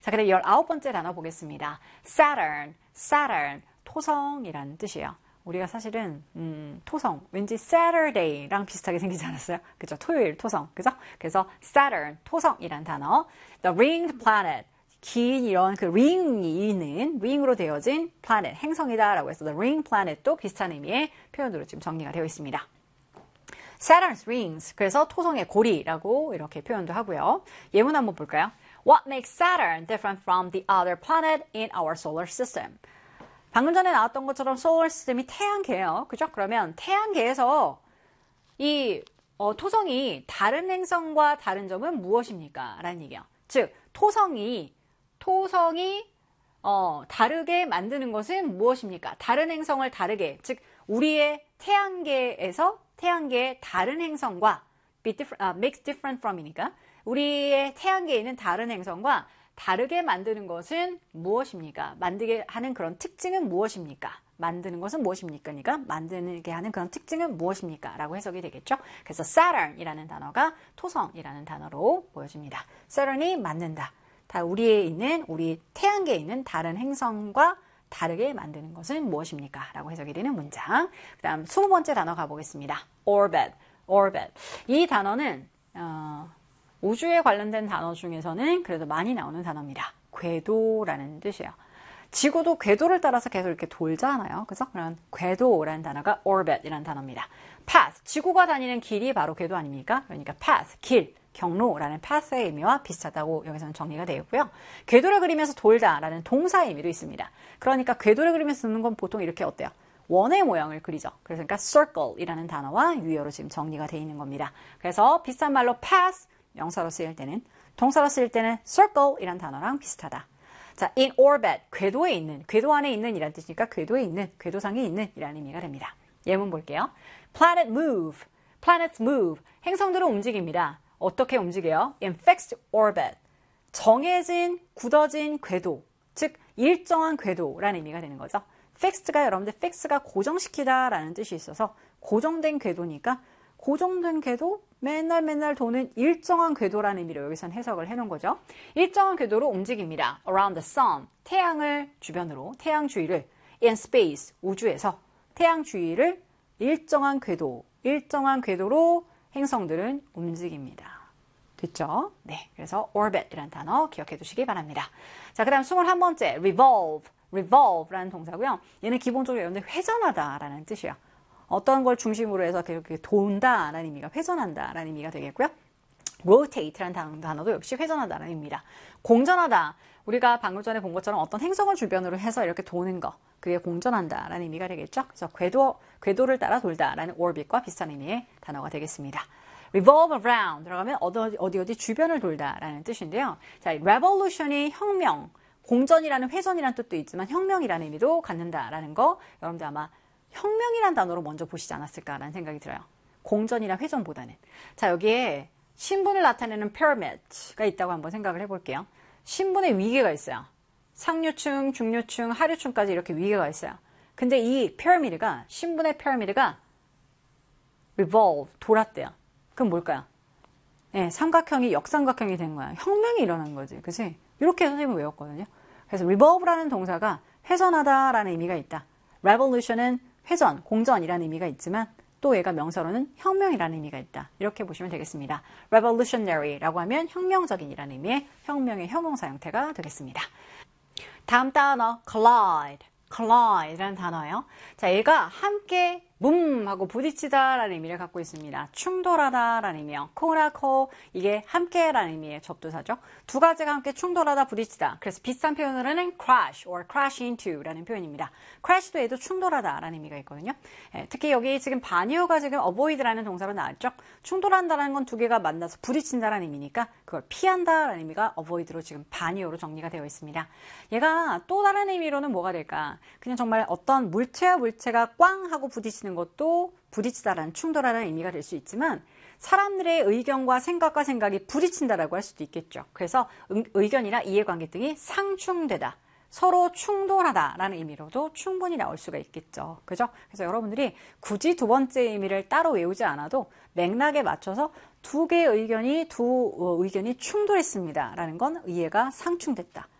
자, 그럼 19번째 단어 보겠습니다. Saturn, Saturn, 토성이라는 뜻이에요. 우리가 사실은 토성, 왠지 Saturday랑 비슷하게 생기지 않았어요? 그죠? 토요일, 토성, 그죠? 그래서 Saturn, 토성이란 단어. The ringed planet, 긴 이런 그 ring이 있는, ring으로 되어진 planet, 행성이다라고 해서 the ring planet도 비슷한 의미의 표현으로 지금 정리가 되어 있습니다. Saturn's rings, 그래서 토성의 고리라고 이렇게 표현도 하고요. 예문 한번 볼까요? What makes Saturn different from the other planet in our solar system? 방금 전에 나왔던 것처럼 solar system이 태양계예요. 그죠? 그러면 태양계에서 이 토성이 다른 행성과 다른 점은 무엇입니까? 라는 얘기예요. 즉, 토성이 다르게 만드는 것은 무엇입니까? 다른 행성을 다르게, 즉 우리의 태양계의 다른 행성과 makes different from이니까 우리의 태양계에 있는 다른 행성과 다르게 만드는 것은 무엇입니까? 만들게 하는 그런 특징은 무엇입니까? 만드는 것은 무엇입니까? 그러니까 만들게 하는 그런 특징은 무엇입니까? 라고 해석이 되겠죠. 그래서 Saturn이라는 단어가 토성이라는 단어로 보여집니다. Saturn이 만든다. 우리 태양계에 있는 다른 행성과 다르게 만드는 것은 무엇입니까? 라고 해석이 되는 문장. 그 다음 20번째 단어 가보겠습니다. Orbit. 이 단어는 우주에 관련된 단어 중에서는 그래도 많이 나오는 단어입니다. 궤도라는 뜻이에요. 지구도 궤도를 따라서 계속 이렇게 돌잖아요. 그죠? 그런 궤도라는 단어가 orbit이라는 단어입니다. path, 지구가 다니는 길이 바로 궤도 아닙니까? 그러니까 path, 길, 경로라는 path의 의미와 비슷하다고 여기서는 정리가 되어 있고요. 궤도를 그리면서 돌다라는 동사의 의미도 있습니다. 그러니까 궤도를 그리면서 쓰는 건 보통 이렇게 어때요? 원의 모양을 그리죠. 그러니까 circle이라는 단어와 유효로 지금 정리가 되어 있는 겁니다. 그래서 비슷한 말로 path, 명사로 쓰일 때는, 동사로 쓰일 때는 circle이란 단어랑 비슷하다. 자, in orbit, 궤도에 있는, 궤도 안에 있는 이란 뜻이니까 궤도에 있는, 궤도상에 있는 이라는 의미가 됩니다. 예문 볼게요. planets move, 행성들은 움직입니다. 어떻게 움직여요? in fixed orbit, 정해진, 굳어진 궤도, 즉 일정한 궤도라는 의미가 되는 거죠. fixed가 여러분들 fix가 고정시키다 라는 뜻이 있어서 고정된 궤도니까 고정된 궤도, 맨날 도는 일정한 궤도라는 의미로 여기서는 해석을 해놓은 거죠. 일정한 궤도로 움직입니다. around the sun, 태양을 주변으로, 태양 주위를 in space, 우주에서 태양 주위를 일정한 궤도로 행성들은 움직입니다. 됐죠? 네, 그래서 orbit이라는 단어 기억해 두시기 바랍니다. 자, 그 다음 21번째, revolve라는 동사고요. 얘는 기본적으로 여러분들 회전하다라는 뜻이에요. 어떤 걸 중심으로 해서 이렇게 돈다라는 의미가 회전한다라는 의미가 되겠고요. rotate라는 단어도 역시 회전하다라는 의미입니다. 공전하다. 우리가 방금 전에 본 것처럼 어떤 행성을 주변으로 해서 이렇게 도는 거. 그게 공전한다라는 의미가 되겠죠. 그래서 궤도를 따라 돌다라는 orbit과 비슷한 의미의 단어가 되겠습니다. revolve around 들어가면 어디 주변을 돌다라는 뜻인데요. 자, revolution이 혁명, 공전이라는 회전이라는 뜻도 있지만 혁명이라는 의미도 갖는다라는 거 여러분들 아마 혁명이라는 단어로 먼저 보시지 않았을까라는 생각이 들어요. 공전이나 회전보다는. 자, 여기에 신분을 나타내는 pyramid가 있다고 한번 생각을 해볼게요. 신분의 위계가 있어요. 상류층, 중류층, 하류층까지 이렇게 위계가 있어요. 근데 이 피라미드가, 신분의 피라미드가 revolve, 돌았대요. 그럼 뭘까요? 네, 삼각형이 역삼각형이 된 거야. 혁명이 일어난 거지. 그치? 이렇게 선생님은 외웠거든요. 그래서 revolve라는 동사가 회전하다라는 의미가 있다. revolution은 회전, 공전이라는 의미가 있지만 또 얘가 명사로는 혁명이라는 의미가 있다. 이렇게 보시면 되겠습니다. revolutionary라고 하면 혁명적인이라는 의미의 혁명의 형용사 형태가 되겠습니다. 다음 단어 collide라는 단어예요. 자, 얘가 함께 하고 부딪히다라는 의미를 갖고 있습니다. 충돌하다라는 의미요. co나 이게 함께라는 의미의 접두사죠. 두 가지가 함께 충돌하다, 부딪히다. 그래서 비슷한 표현으로는 crash or crash into라는 표현입니다. crash도 얘도 충돌하다라는 의미가 있거든요. 특히 여기 지금 반이어가 지금 avoid라는 동사로 나왔죠. 충돌한다라는 건 두 개가 만나서 부딪힌다라는 의미니까 그걸 피한다라는 의미가 avoid로 지금 반이어로 정리가 되어 있습니다. 얘가 또 다른 의미로는 뭐가 될까? 그냥 정말 어떤 물체와 물체가 꽝 하고 부딪히는 것도 부딪히다라는 충돌하는 의미가 될 수 있지만 사람들의 의견과 생각이 부딪힌다라고 할 수도 있겠죠. 그래서 의견이나 이해관계 등이 상충되다, 서로 충돌하다라는 의미로도 충분히 나올 수가 있겠죠. 그죠? 그래서 여러분들이 굳이 두 번째 의미를 따로 외우지 않아도 맥락에 맞춰서 두 의견이 충돌했습니다. 라는 건 이해가 상충됐다.